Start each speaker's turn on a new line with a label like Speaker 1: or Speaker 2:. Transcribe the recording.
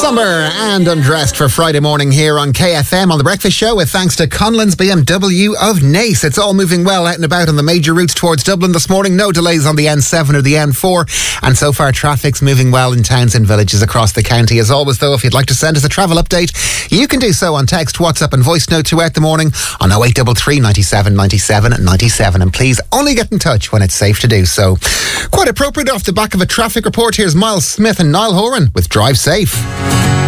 Speaker 1: Slumber and Undressed for Friday morning here on KFM on The Breakfast Show with thanks to Conlon's BMW of Naas. It's all moving well out and about on the major routes towards Dublin this morning. No delays on the N7 or the N4. And so far, traffic's moving well in towns and villages across the county. As always, though, if you'd like to send us a travel update, you can do so on text, WhatsApp and voice note throughout the morning on 0833 97 97 97. And please only get in touch when it's safe to do so. Quite appropriate off the back of a traffic report. Here's Miles Smith and Niall Horan with Drive Safe.